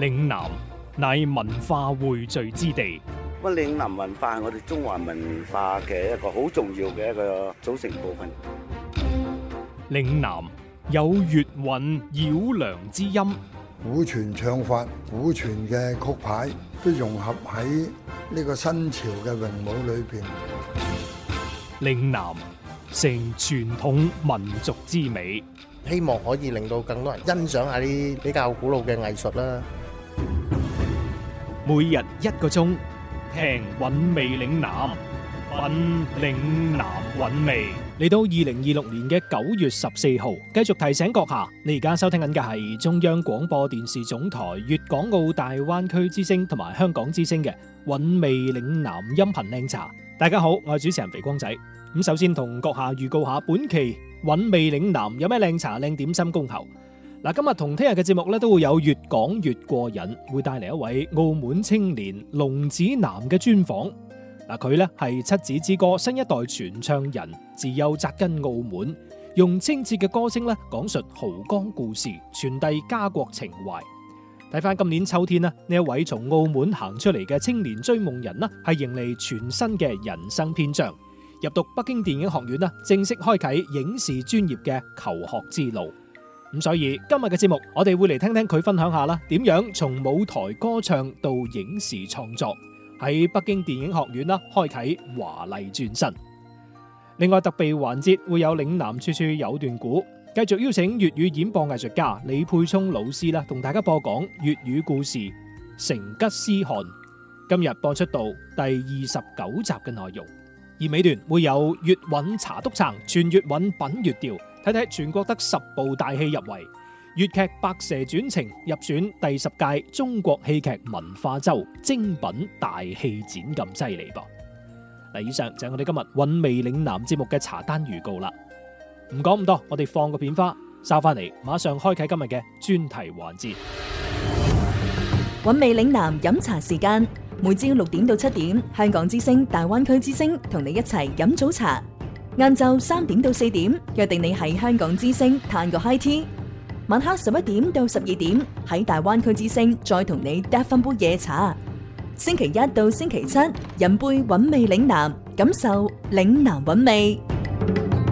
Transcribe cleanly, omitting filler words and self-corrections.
嶺南乃文化匯聚之地。 咁嶺南文化係我哋中華文化嘅一個好重要嘅一個組成部分。 嶺南有粵韻繞梁之音， 古傳唱法、古傳嘅曲牌都融合喺呢個新潮嘅詠舞裏邊。 嶺南成傳統民族之美， 希望可以令到更多人欣賞下啲比較古老嘅藝術啦。 每日1個鐘，聽韻味嶺南，品嶺南韻味。嚟到2026年嘅9月14號，繼續提醒閣下，你而家收聽緊嘅係中央廣播電視總台粵港澳大灣區之聲同埋香港之聲嘅韻味嶺南音頻靚茶。大家好，我係主持人肥光仔。咁首先同閣下預告下本期韻味嶺南有咩靚茶靚點心恭候。嗱，今日同聽日嘅節目咧都會有越講越過癮，會帶嚟一位澳門青年龍子南嘅專訪。嗱，佢咧係七子之歌新一代傳唱人，自幼扎根澳門，用清澈嘅歌聲咧講述豪江故事，傳遞家國情懷。睇翻今年秋天呢一位從澳門行出嚟嘅青年追夢人呢，係迎嚟全新嘅人生篇章，入讀北京電影學院啦，正式開啟影視專業嘅求學之路。咁所以今日嘅節目，我哋會嚟聽聽佢分享下啦，點樣從舞台歌唱到影視創作，喺北京電影學院啦開啟華麗轉身。另外特備環節會有嶺南處處有段古，繼續邀請粵語演播藝術家李沛聰老師啦，同大家播講粵語故事《成吉思汗》。今日播出到第29集嘅內容，而尾段會有粵韻查督撐，全粵韻品粵調。睇睇全國得10部大戲入圍，粵劇《白蛇傳情》入選第10屆中國戲劇文化周精品大戲展咁犀利噃。嗱，以上就係我哋今日韻味嶺南節目嘅茶單預告啦。唔講咁多，我哋放個片花，收翻嚟，馬上開啟今日嘅專題環節。 韻味嶺南飲茶時間，每朝6點到7點，香港之聲、大灣區之聲同你一齊飲早茶。晏晝3點到4點，約定你喺香港之聲嘆個 high tea。晚黑11點到12點，喺大灣區之聲再同你嗒翻杯夜茶。星期1到星期7，飲杯韻味嶺南，感受嶺南韻味。